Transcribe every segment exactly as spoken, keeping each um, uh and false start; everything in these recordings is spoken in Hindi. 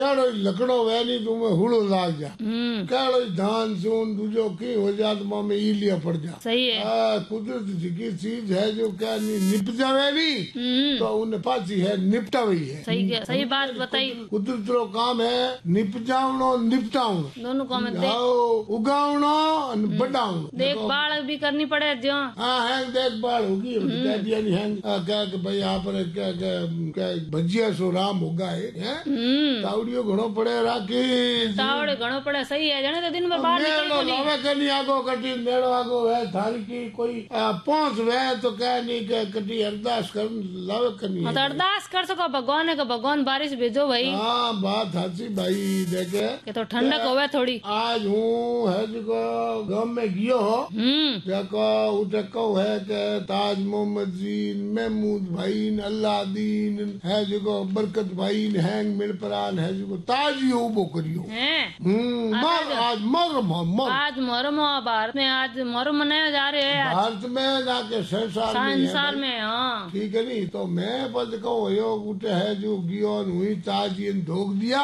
कहो लकड़ो वैनी तुम्हें हुड़ो लाग जा, कहो धान सून दूजो की हो जा तो मामे ई लिया पड़ जा। सही है। आ, कुदरत की चीज है जो क्या नहीं निप जावे नहीं तो उन्हें पाची है निपटा हुई है। सही है, सही बात बताई। कुदरत रो काम है निप जावनो निपटावनो दोनों काम है, उगावनो बढ़ावनो, देखभाल भी करनी पड़े जो। हाँ है देखभाल होगी क्या भाई यहाँ पर क्या क्या भजिया सो राम होगा है तावड़ियो घणो पड़े राखी तावड़े घणो पड़े। सही है जने तो दिन भर बाहर निकल लावे कनी आगो कटी मेड़ो आगो है थारी की कोई पहुंच वे तो क्या नहीं के कटी अरदास कर लावे कनी तो अरदास कर सको भगवान का भगवान बारिश भेजो भाई। हाँ बात हाची भाई देखे के तो ठंडक होवे थोड़ी। आज हूँ है जो गांव में गियो हो देखो उठे कहो है के ताज मोहम्मद जी महमूद भाई अल्लादीन है जो बरकत भाई हैंग मिलपरान है जो ताजी उबो करियो मर आज मोहर्रम मर आज मोहर्रम भारत में आज मोहर्रम मनाया जा रहे हैं भारत में जाके संसार संसार में। हाँ ठीक है नहीं तो मैं बस कहो यो उठे है जो गियो हुई ताजी धोख दिया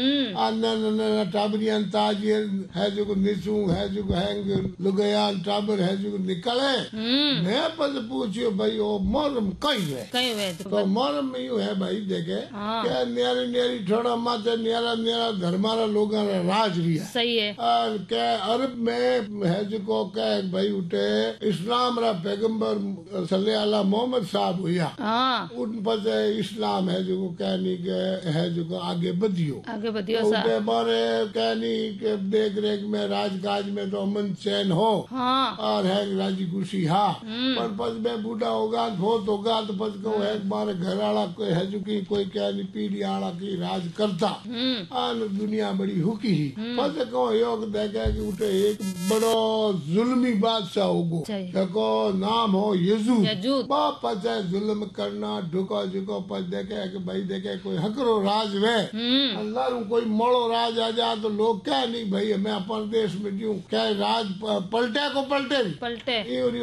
टाबरियन ताजी है जो निचू है जो हैंग लुगयान टाबर है जो निकले मैं बस पूछियो भाई ओ मोहर्रम कहीं है कहीं है तो मोहर्रम में यूँ है भाई देखे क्या न्यारी न्यारी थोड़ा माते न्यारा न्यारा धर्मारा लोग राज भी है। सही है। और क्या अरब में है जो को क्या भाई उठे इस्लाम रा पैगम्बर सल्लल्लाहु मोहम्मद साहब हुआ उन पर इस्लाम है जो क्या नहीं के है जो आगे बढ़ियो आगे बढ़ियो उठे बारे क्या नहीं के देख रेख में राजकाज में तो अमन चैन हो और है राजी खुशी हाँ पर पस में बूढ़ा होगा बहुत होगा तो पस को है मारे घर वाला कोई है जो की कोई क्या नहीं पीढ़ी आला की राज करता आन दुनिया बड़ी हुकी ही पस को योग देखा कि उठे एक बड़ो जुल्मी बादशाह होगो देखो नाम हो यजूद पस है जुल्म करना ढुको झुको पस देखे कि भाई देखे कोई हकरो राज वे अल्लाह कोई मोड़ो राज आ जा तो लोग क्या नहीं भाई हमें अपन देश में क्यों क्या राज पलटे को पलटे पलटे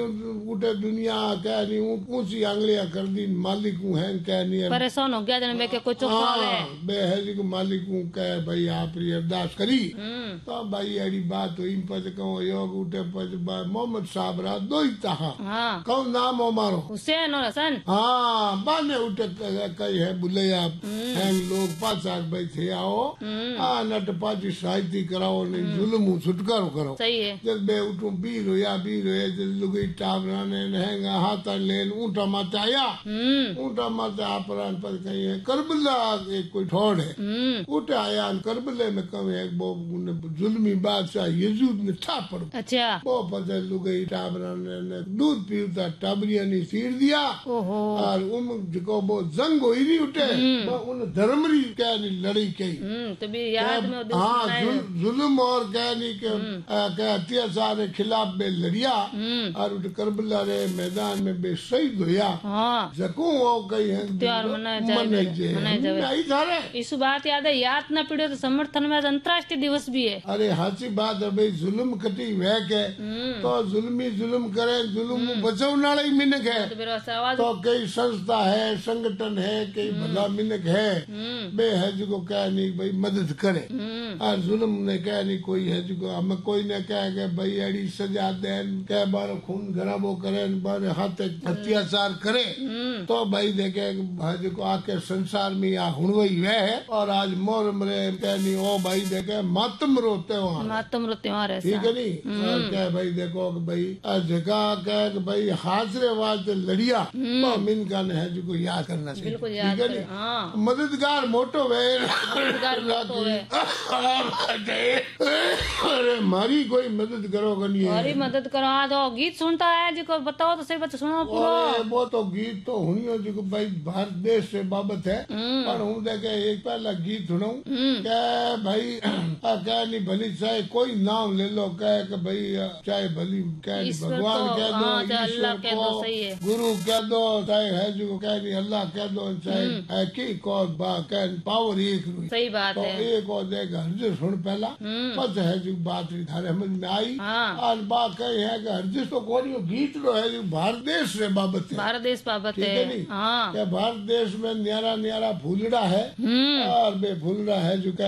उठे दुनिया क्या नहीं ऊंची आंगलियां कर दी मालिक हूँ है क्या नहीं परेशान हो गया जन के कोई चुका बे है जी को मालिक हूँ क्या भाई आप अरदास करी तो भाई अड़ी बात हुई पच कहो योग उठे पच मोहम्मद साहब रा दो ही तहा कहो नाम हो मारो हुसैन और हसन हाँ बाने उठे कई है बुलैया हैं लोग पाचाक भाई थे आओ हाँ नट पाची साहित्य कराओ नहीं जुल्म छुटकारो करो। सही है। जब बे उठू बीर हो या बीर हो जब लुगई टावरा ने नहेंगा हाथ लेन ऊँटा माते आया ऊँटा माते आपरान पर कहीं है करबला एक कोई ठोड़ है उठे आया करबले में कम एक वो जुल्मी बादशाह यजूद ने ठा पड़ो। अच्छा वो पता लुगई टावरा ने दूध पीता टाबरिया ने सीर दिया और उन जो वो जंग हुई नहीं उठे उन धर्मरी क्या नहीं लड़ी कही तो भी याद में हाँ जुल्म और क्या नहीं के अत्याचार के खिलाफ में लड़िया और करबला रे मैदान में बे शहीद हुआ जको वो कही है इस बात याद है याद न पीड़े तो समर्थन में अंतर्राष्ट्रीय दिवस भी है। अरे हाची बात है भाई जुल्म कटी वह के तो जुल्मी जुल्म करे जुल्म बचाने वाले मिनक है तो कई संस्था है संगठन है कई भला मिनक है बे है जो क्या नहीं भाई मदद करे और जुल्म ने क्या नहीं कोई है जो हमें कोई ने क्या है भाई अड़ी सजा दे क्या बार खून खराबो करे बार हाथ अत्याचार करे तो भाई देखे जो को आके संसार में यहाँ हुणवई वह है और आज मोहर्रम रे क्या नहीं ओ भाई देखे मातम रो त्योहार मातम रो त्योहार है ठीक है नहीं और क्या भाई देखो भाई जगह क्या भाई हाजरे वाज लड़िया तो मिन का है जो को याद करना चाहिए ठीक है नहीं मददगार मोटो वे अरे मारी कोई मदद करो नहीं हमारी मदद करो तो गीत सुनता है जो बताओ तो सही बात सुनो पूरा वो तो गीत तो हुई हो जो भाई भारत देश से बाबत है पर हूँ देखे एक पहला गीत सुनाऊं क्या भाई क्या नहीं भली चाहे कोई नाम ले लो क्या भाई चाहे भली क्या भगवान कह दो ईश्वर को गुरु कह दो चाहे है जो क्या नहीं अल्लाह कह दो चाहे की को पावर एक सही बात तो है एक और देगा हरजिश सुन पहला बस है जो बात थारे समझ में आई और बात कही है कि हरजिश तो कोई गीत लो है जो भारत देश से बाबत है भारत देश बाबत है नहीं क्या भारत देश में न्यारा न्यारा फूलड़ा है और बे भूल रहा है जो